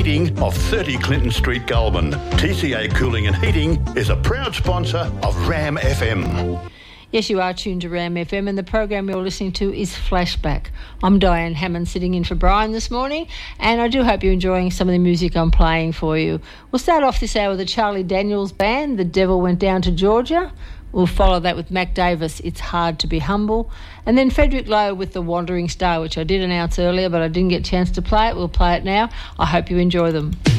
Heating of 30 Clinton Street, Goulburn. TCA Cooling and Heating is a proud sponsor of RAM FM. Yes, you are tuned to RAM FM, and the program you're listening to is Flashback. I'm Diane Hammond, sitting in for Brian this morning, and I do hope you're enjoying some of the music I'm playing for you. We'll start off this hour with the Charlie Daniels Band, The Devil Went Down to Georgia. We'll follow that with Mac Davis, It's Hard to Be Humble. And then Frederick Lowe with The Wandering Star, which I did announce earlier, but I didn't get a chance to play it. We'll play it now. I hope you enjoy them.